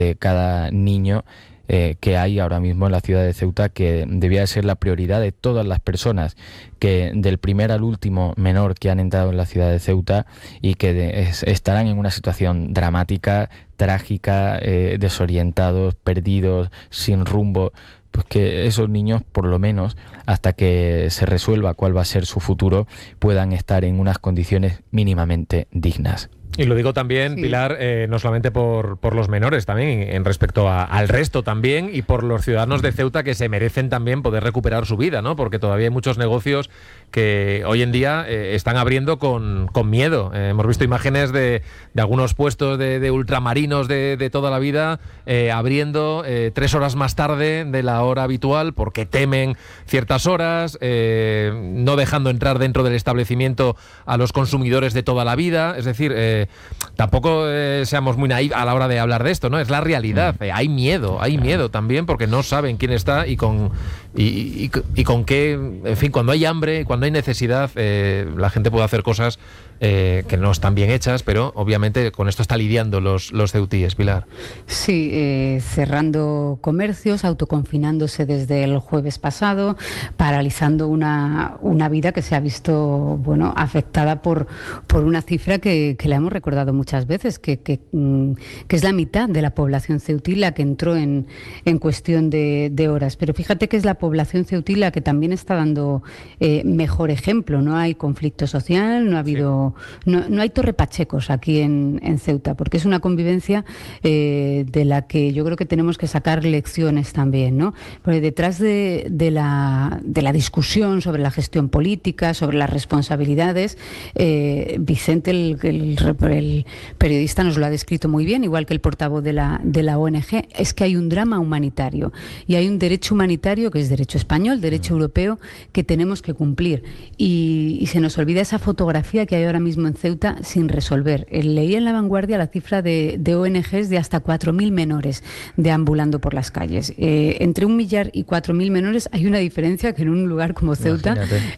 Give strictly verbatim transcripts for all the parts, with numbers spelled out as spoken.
de cada niño eh, que hay ahora mismo en la ciudad de Ceuta, que debía ser la prioridad de todas las personas, que del primer al último menor que han entrado en la ciudad de Ceuta y que de, es, estarán en una situación dramática, trágica, eh, desorientados, perdidos, sin rumbo. Pues que esos niños, por lo menos, hasta que se resuelva cuál va a ser su futuro, puedan estar en unas condiciones mínimamente dignas. Y lo digo también, sí. Pilar, eh, no solamente por, por los menores, también en respecto a, al resto también, y por los ciudadanos de Ceuta, que se merecen también poder recuperar su vida, ¿no? Porque todavía hay muchos negocios que hoy en día eh, están abriendo con, con miedo. Eh, hemos visto imágenes de, de algunos puestos de, de ultramarinos de, de toda la vida eh, abriendo eh, tres horas más tarde de la hora habitual porque temen ciertas horas, eh, no dejando entrar dentro del establecimiento a los consumidores de toda la vida. Es decir, eh, tampoco eh, seamos muy naif a la hora de hablar de esto, ¿no? Es la realidad. Eh, hay miedo, hay miedo también porque no saben quién está y con, y, y, y con qué. En fin, cuando hay hambre, cuando hay necesidad, eh, la gente puede hacer cosas eh, que no están bien hechas, pero obviamente con esto está lidiando los, los ceutíes, Pilar. Sí, eh, cerrando comercios, autoconfinándose desde el jueves pasado, paralizando una, una vida que se ha visto, bueno, afectada por, por una cifra que, que la hemos recordado muchas veces, que, que, que es la mitad de la población ceutí la que entró en, en cuestión de, de horas. Pero fíjate que es la población ceutí la que también está dando eh, mejor ejemplo. No hay conflicto social, no ha habido... Sí. No, no hay torrepachecos aquí en, en Ceuta, porque es una convivencia eh, de la que yo creo que tenemos que sacar lecciones también, ¿no? Porque detrás de, de, la, de la discusión sobre la gestión política, sobre las responsabilidades, eh, Vicente, el, el, el periodista, nos lo ha descrito muy bien, igual que el portavoz de la, de la O N G, es que hay un drama humanitario y hay un derecho humanitario que es derecho español, derecho europeo, que tenemos que cumplir. Y, y se nos olvida esa fotografía que hay ahora mismo en Ceuta sin resolver. Leí en La Vanguardia la cifra de, de O N Ges de hasta cuatro mil menores deambulando por las calles. Eh, entre un millar y cuatro mil menores hay una diferencia que en un lugar como Ceuta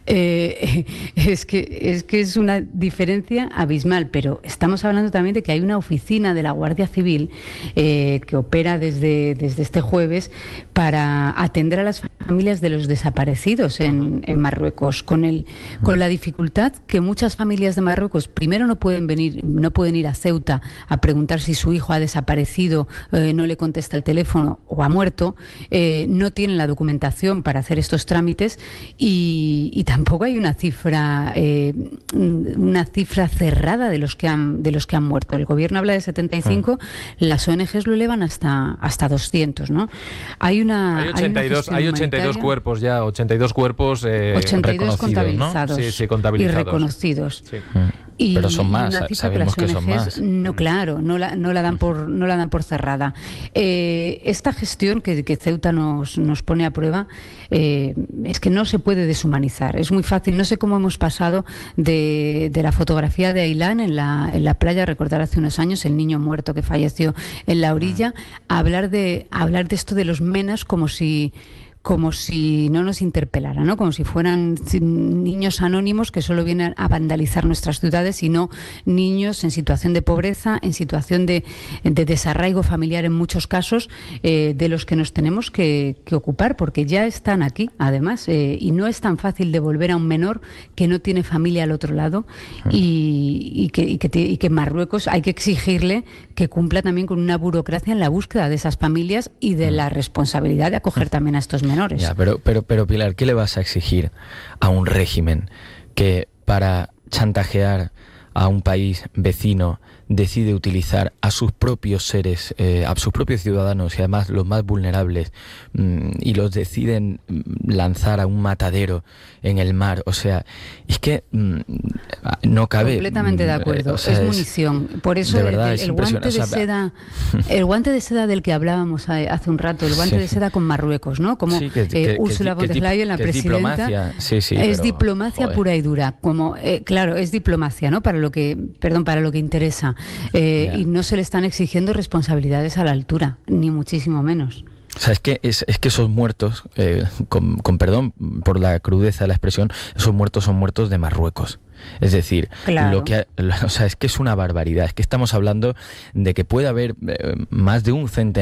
eh, es, que, es que es una diferencia abismal, pero estamos hablando también de que hay una oficina de la Guardia Civil eh, que opera desde, desde este jueves para atender a las familias de los desaparecidos en, en Marruecos, con, el, con la dificultad que muchas familias de Marruecos primero no pueden venir, no pueden ir a Ceuta a preguntar si su hijo ha desaparecido, eh, no le contesta el teléfono o ha muerto, eh, no tienen la documentación para hacer estos trámites y, y tampoco hay una cifra eh, una cifra cerrada de los que han de los que han muerto. El gobierno habla de setenta y cinco, mm. las O N Ges lo elevan hasta hasta doscientos, ¿no? Hay una hay ochenta y dos, hay, hay ochenta y dos cuerpos ya, ochenta y dos cuerpos eh, ochenta y dos contabilizados, ¿no? Sí, sí, contabilizados y reconocidos. Sí. Y, pero son más, sabemos que, que son más. No, claro, no la, no la dan por no la dan por cerrada. Eh, esta gestión que, que Ceuta nos, nos pone a prueba eh, es que no se puede deshumanizar. Es muy fácil. No sé cómo hemos pasado de, de la fotografía de Ailán en la, en la playa, recordar hace unos años el niño muerto que falleció en la orilla, a hablar de, a hablar de esto de los menas como si... como si no nos interpelara, ¿no? Como si fueran niños anónimos que solo vienen a vandalizar nuestras ciudades y no niños en situación de pobreza, en situación de, de desarraigo familiar en muchos casos, eh, de los que nos tenemos que, que ocupar, porque ya están aquí, además, eh, y no es tan fácil devolver a un menor que no tiene familia al otro lado y, y, que, y, que, y que en Marruecos hay que exigirle que cumpla también con una burocracia en la búsqueda de esas familias y de la responsabilidad de acoger también a estos menores. Ya, pero, pero, pero Pilar, ¿qué le vas a exigir a un régimen que para chantajear a un país vecino decide utilizar a sus propios seres, eh, a sus propios ciudadanos y además los más vulnerables mmm, y los deciden lanzar a un matadero en el mar? O sea, es que mmm, no cabe. Completamente de acuerdo. Eh, o sea, es munición. Por eso de verdad, el, el, el guante de seda, el guante de seda del que hablábamos hace un rato, el guante sí. de seda con Marruecos, ¿no? Como sí, que, que, eh, Ursula von der Leyen, la presidenta, sí, sí, es pero, diplomacia joder. pura y dura. Como, eh, claro, es diplomacia, ¿no? Para lo que, perdón, para lo que interesa. Eh, yeah. Y no se le están exigiendo responsabilidades a la altura, ni muchísimo menos. O sea, es que, es, es que esos muertos, eh, con, con perdón por la crudeza de la expresión, esos muertos son muertos de Marruecos. Es decir, claro. lo que, o sea, es que es una barbaridad. Es que estamos hablando de que puede haber eh, más de un centenar